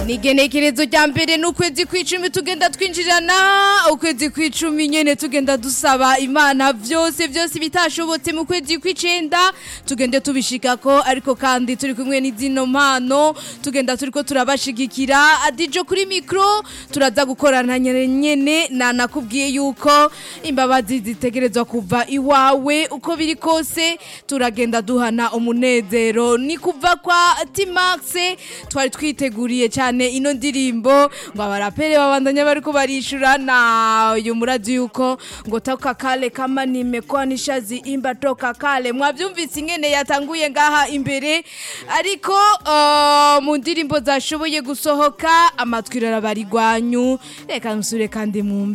Nigenekerezo rya mbere n'ukwezi kw'icumi tugenda twinjirana ukwezi kw'icumi nyene tugenda dusaba Imana vyose bitashobotse mu kwezi kw'icenda tugende tubishikako ariko kandi turi kumwe n'izino mpano tugenda turiko turabashigikira adijo kuri micro turaza gukorana nyene nakubwiye yuko imbabazi zitegerezwa kuva iwawe uko biri kose turagenda duhana umunezero ni kuva kwa T-Max twari twiteguriye cyane ino ndirimbo ngo abarapere babandanya bariko barishurana uyu murazi yuko ngo toka kale kama nimekuwa nishazi imba toka kale mwavyumvise ingene yatanguye ngaha imbere ariko mu ndirimbo zashoboye gusohoka amatwi rarabarigwanyu reka nsure kandi mu